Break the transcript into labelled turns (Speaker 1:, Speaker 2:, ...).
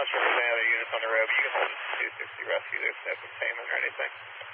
Speaker 1: not sure if there's any other units on the road, but you can hold it to 260 rescue. There's no containment or anything.